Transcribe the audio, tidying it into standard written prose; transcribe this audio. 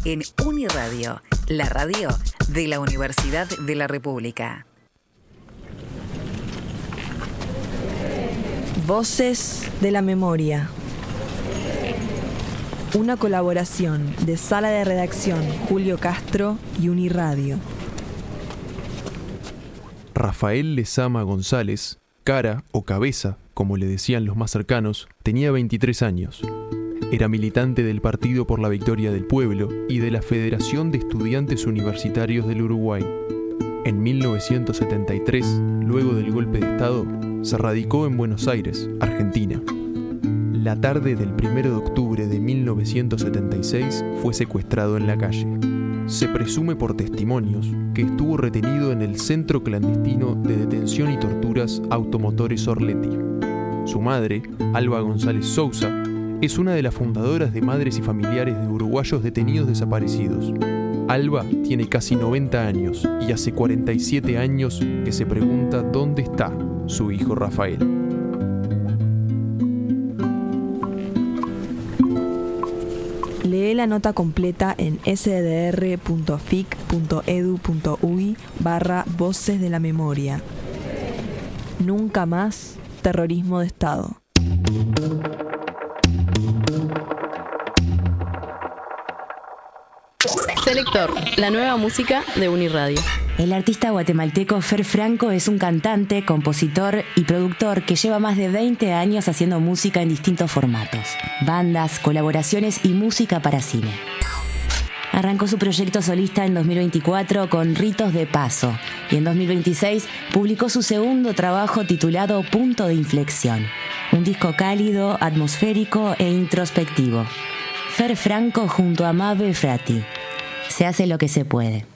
en Uniradio, la radio de la Universidad de la República. Voces de la Memoria. Una colaboración de Sala de Redacción Julio Castro y Uniradio. Rafael Lezama González, Cara o Cabeza, como le decían los más cercanos, tenía 23 años. Era militante del Partido por la Victoria del Pueblo y de la Federación de Estudiantes Universitarios del Uruguay. En 1973, luego del golpe de Estado, se radicó en Buenos Aires, Argentina. La tarde del 1 de octubre de 1976 fue secuestrado en la calle. Se presume por testimonios que estuvo retenido en el Centro Clandestino de Detención y Torturas Automotores Orletti. Su madre, Alba González Sousa, es una de las fundadoras de Madres y Familiares de Uruguayos Detenidos Desaparecidos. Alba tiene casi 90 años y hace 47 años que se pregunta dónde está su hijo Rafael. Lee la nota completa en sdr.fic.edu.uy/Voces de la Memoria. Nunca más terrorismo de Estado. Selector, la nueva música de Uniradio. El artista guatemalteco Fer Franco es un cantante, compositor y productor que lleva más de 20 años haciendo música en distintos formatos, bandas, colaboraciones y música para cine. Arrancó su proyecto solista en 2024 con Ritos de Paso y en 2026 publicó su segundo trabajo titulado Punto de Inflexión, un disco cálido, atmosférico e introspectivo. Fer Franco junto a Mabe Frati. Se hace lo que se puede.